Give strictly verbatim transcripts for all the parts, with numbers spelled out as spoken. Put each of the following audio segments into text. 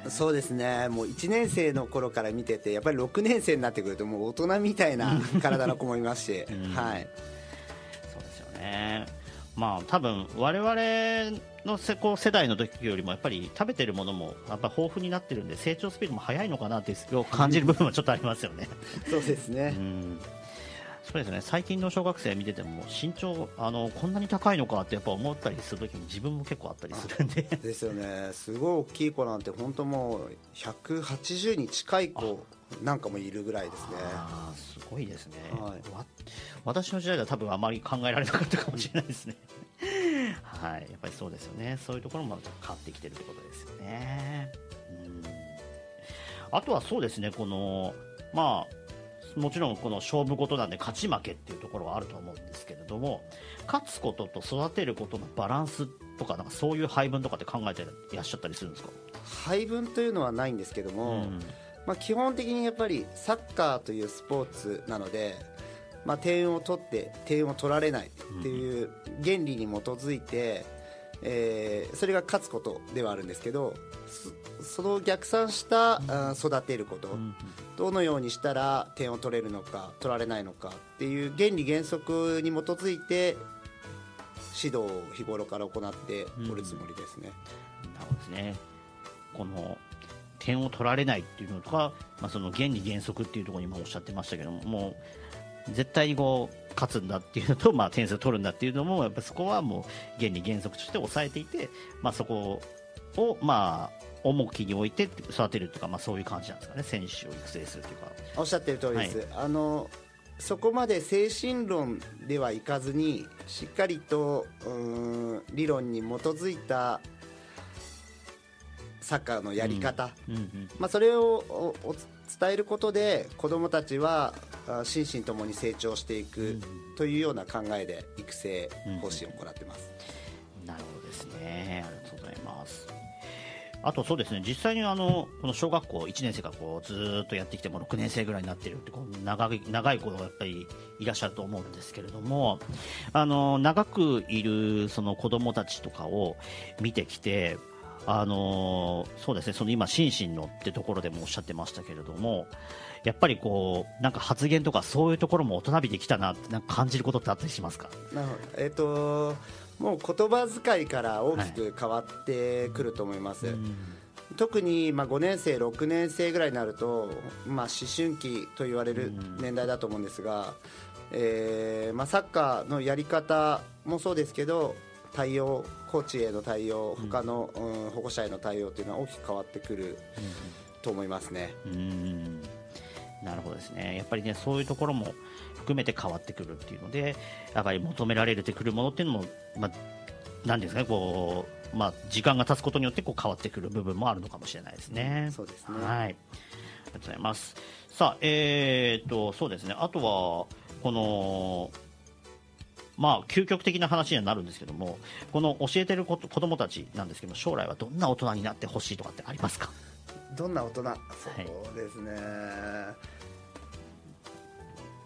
そうですね、もういちねん生の頃から見てて、やっぱりろくねん生になってくるともう大人みたいな体の子もいますし、 うん、 はい、 そうですよね。まあ多分我々のせこう世代の時よりもやっぱり食べてるものもやっぱ豊富になってるんで、成長スピードも速いのかなっていう感じる部分はちょっとありますよね。 そうですね、 うん、そうですね。最近の小学生見てても身長あのこんなに高いのかってやっぱ思ったりする時に自分も結構あったりするんでですよね。すごい大きい子なんて本当もうひゃくはちじゅうに近い子なんかもいるぐらいですね。 あ、すごいですね、 はい、 わ私の時代では多分あまり考えられなかったかもしれないですねはい、やっぱりそうですよね。そういうところも変わってきてるってことですよね。うん、あとはそうですね、このまあもちろんこの勝負事なんで勝ち負けっていうところはあると思うんですけれども、勝つことと育てることのバランスとか、なんかそういう配分とかって考えていらっしゃったりするんですか？ 配分というのはないんですけども、うん、まあ、基本的にやっぱりサッカーというスポーツなので、まあ、点を取って点を取られないっていう原理に基づいて、えー、それが勝つことではあるんですけど、その逆算した、うん、育てること、うん、どのようにしたら点を取れるのか取られないのかっていう原理原則に基づいて指導を日頃から行っておるつもりですね。 うん、なるほどですね。この点を取られないっていうのとか、まあ、その原理原則っていうところに今おっしゃってましたけども、もう絶対にこう勝つんだっていうのと、まあ、点数を取るんだっていうのもやっぱそこはもう原理原則として抑えていて、まあ、そこをまあ重きに置いて育てるというか、まあ、そういう感じなんですかね。選手を育成するというか。 おっしゃってる通りです、はい、あのそこまで精神論ではいかずにしっかりとうーん理論に基づいたサッカーのやり方、うんうんうん、まあ、それをおお伝えることで子どもたちは心身ともに成長していくというような考えで育成方針を行っています、 うんうん、なるほどですね。ありがとうございます。あとそうですね、実際にあのこの小学校いちねん生からこうずっとやってきてもろくねん生ぐらいになっているってこう長い長い子がやっぱりいらっしゃると思うんですけれども、あの長くいるその子どもたちとかを見てきて、あのそうですね、その今心身のってところでもおっしゃってましたけれども、やっぱりこうなんか発言とかそういうところも大人びてきたなってなんか感じることってあったりしますか？ なるほど、えーともう言葉遣いから大きく変わってくると思います、はい、特にまあごねん生ろくねん生ぐらいになると、まあ、思春期と言われる年代だと思うんですが、えーまあ、サッカーのやり方もそうですけど、対応コーチへの対応、他の、うん、保護者への対応というのは大きく変わってくると思いますね。 うん、なるほどですね。やっぱりね、そういうところも含めて変わってくるっていうので、やっぱり求められてくるものっていうのも、まあ、なんですかね、こう、まあ、時間が経つことによってこう変わってくる部分もあるのかもしれないですね。 そうですね。 はい。ありがとうございます。さあ、えー、っとそうですね。あとはこの。まあ、究極的な話にはなるんですけども、この教えてる子どもたちなんですけども、将来はどんな大人になってほしいとかってありますか？ どんな大人、そうですね、はい、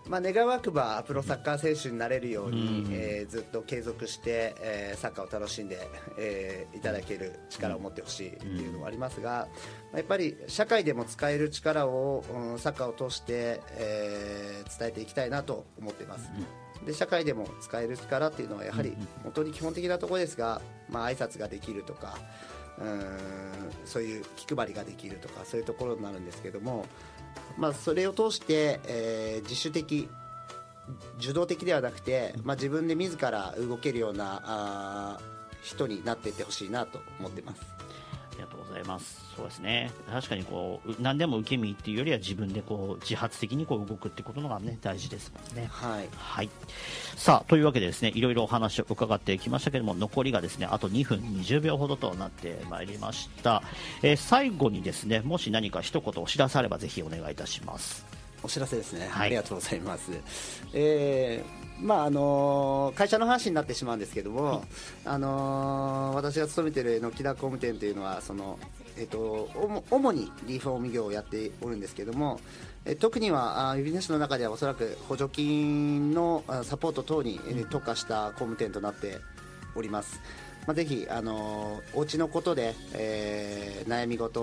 まあ、願わくばプロサッカー選手になれるように、うん、えー、ずっと継続して、えー、サッカーを楽しんで、えー、いただける力を持ってほしいというのもありますが、やっぱり社会でも使える力を、うん、サッカーを通して、えー、伝えていきたいなと思っています、うん、で社会でも使える力っていうのはやはり本当に基本的なところですが、まあ、挨拶ができるとか、うーんそういう気配りができるとか、そういうところになるんですけども、まあ、それを通して、えー、自主的受動的ではなくて、まあ、自分で自ら動けるようなあ人になっていってほしいなと思っています。 ありがとうございます。そうですね、確かにこう何でも受け身っていうよりは自分でこう自発的にこう動くってことのが、ね、大事ですもんね。 はい、 はい、さあというわけでですね、いろいろお話を伺ってきましたけれども、残りがですねあとにふんにじゅうびょうほどとなってまいりました、えー、最後にですね、もし何か一言お知らせあればぜひお願いいたします。 お知らせですね、はい、ありがとうございます。えーまああのー、会社の話になってしまうんですけども、はい、あのー、私が勤めている榎田工務店というのはその、えー、と主にリフォーム業をやっておるんですけども、えー、特にはビジネスの中ではおそらく補助金のサポート等に特化した工務店となっております。まあ、ぜひ、あのー、お家のことで、えー、悩み事